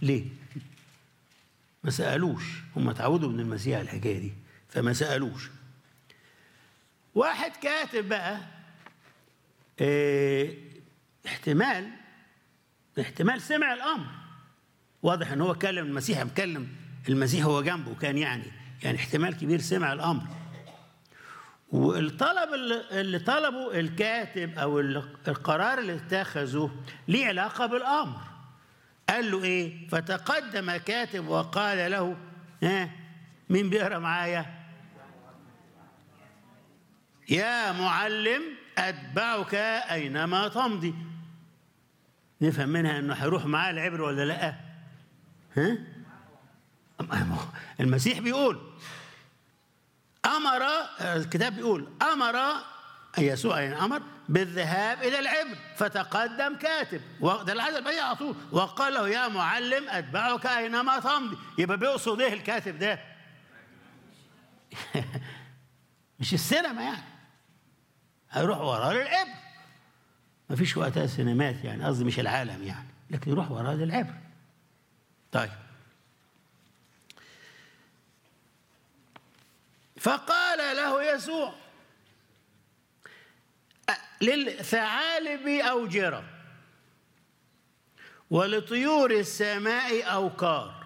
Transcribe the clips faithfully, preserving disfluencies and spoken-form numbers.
ليه؟ ما سألوش، هم اتعودوا من المسيح الحكاية دي فما سألوش. واحد كاتب بقى اه احتمال احتمال سمع الأمر، واضح ان هو كلم المسيح، مكلم المسيح هو جنبه كان يعني يعني احتمال كبير سمع الأمر. والطلب اللي طلبه الكاتب أو القرار اللي اتخذه ليه علاقة بالأمر. قال له إيه؟ فتقدم كاتب وقال له ها مين بيقرأ معايا؟ يا معلم أتبعك أينما تمضي. نفهم منها إنه هيروح معاه العبر ولا لأ؟ ها؟ المسيح بيقول أمر، الكتاب بيقول أمر يسوع يعني أمر بالذهاب إلى العبر، فتقدم كاتب ده العدد البديهي على طول وقال له يا معلم أتبعك أينما تمضي. يبقى بيقصد إيه الكاتب ده؟ مش السينما يعني، هيروح وراه للعبر. ما فيش وقتها سينمات يعني، قصدي مش العالم يعني، لكن يروح وراه للعبر. طيب فقال له يسوع للثعالب أوجرة ولطيور السماء أوقار،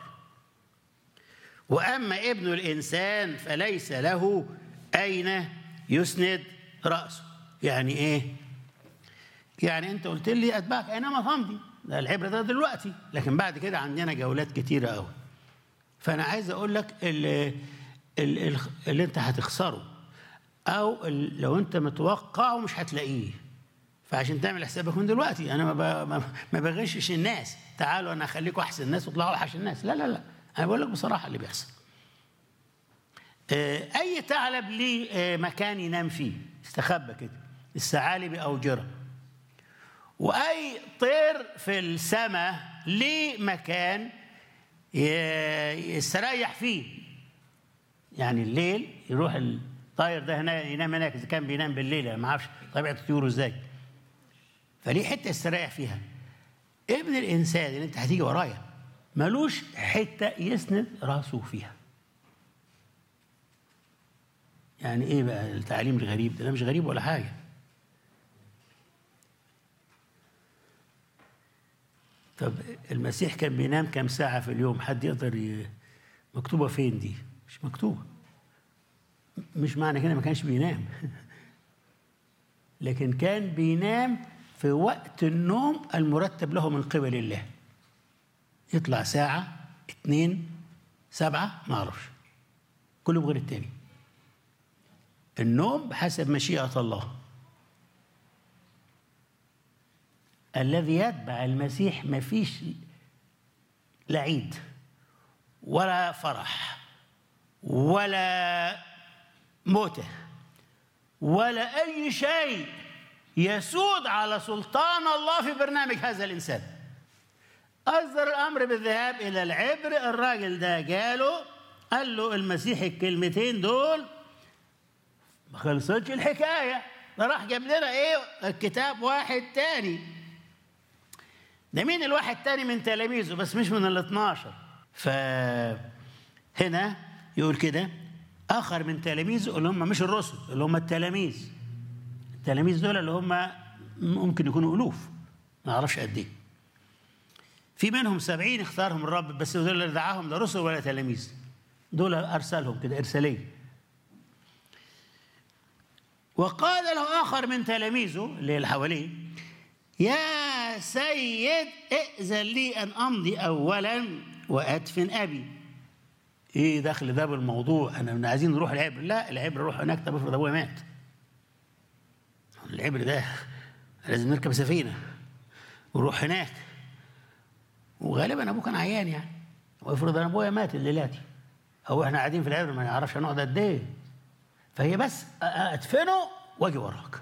وأما ابن الإنسان فليس له أين يسند رأسه. يعني إيه؟ يعني أنت قلت لي أتبعك أينما تمضي، ده العبرة ده دلوقتي، لكن بعد كده عندنا جولات كتيرة أوي. فأنا عايز أقول لك اللي, اللي, اللي أنت هتخسره أو لو أنت متوقعه مش هتلاقيه، فعشان تعمل حسابك من دلوقتي. أنا ما ما بغشش الناس، تعالوا أنا أخليكم أحسن الناس وطلعوا أوحش الناس، لا لا لا، أنا بقول لك بصراحة اللي بيحصل. أي ثعلب ليه مكان ينام فيه يستخبى كده، الثعالب أوجرة. وأي طير في السماء ليه مكان يستريح فيه، يعني الليل يروح الطائر ده هنا ينام هناك إذا كان بينام بالليل، ما اعرفش طبيعة طيوره إزاي، فليه حتة يستريح فيها. ابن الإنسان اللي أنت هتيجي ورايا ملوش حتة يسند راسه فيها. يعني إيه بقى التعليم الغريب ده؟ مش غريب ولا حاجة. طب المسيح كان بينام كم ساعة في اليوم؟ حد يقدر ي... مكتوبة فين دي؟ مش مكتوبة. مش معنى كده ما كانش بينام لكن كان بينام في وقت النوم المرتب له من قبل الله. يطلع ساعة اتنين سبعة ما أعرفش، كله بغير التاني. النوم بحسب مشيئة الله. الذي يتبع المسيح ما فيش لا عيد ولا فرح ولا موته ولا أي شيء يسود على سلطان الله في برنامج هذا الإنسان. أصدر الأمر بالذهاب إلى العبر، الراجل ده جاله قال له المسيح الكلمتين دول، ما خلصتش الحكاية، ده راح جاب لنا إيه الكتاب واحد تاني. ده مين الواحد تاني؟ من تلاميذه بس مش من الاثناشر. فهنا يقول كده آخر من تلاميذه اللي هم مش الرسل، اللي هم التلاميذ. التلاميذ دول اللي هم ممكن يكونوا ألوف ما أعرفش قد إيه، في منهم سبعين اختارهم الرب، بس دول اللي دعاهم لا رسل ولا تلاميذ، دول أرسلهم كده إرسالية. وقال له آخر من تلاميذه اللي حواليه يا سيد ائذن لي أن أمضي أولا وأدفن أبي. إيه دخل ده بالموضوع؟ أنا عايزين نروح العبر. لا، العبر روح هناك. طب افرض أبويا مات، العبر ده لازم نركب سفينة ونروح هناك، وغالبا أبوه كان عيان يعني. وافرض أنا أبويا مات الليلاتي أو إحنا قاعدين في العبر ما نعرفش هنقعد قد إيه، فهي بس أدفنه وأجي وراك.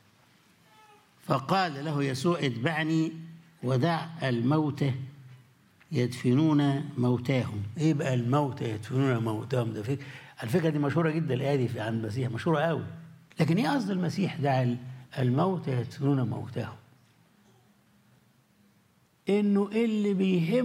فقال له يسوع اتبعني ودع الموتى يدفنون موتاهم. ايه بقى الموتى يدفنون موتاهم ده؟ فكرة الفكره دي مشهوره جدا، الايه دي عن المسيح مشهوره قوي، لكن ايه قصد المسيح دع الموتى يدفنون موتاهم؟ انه اللي بيهم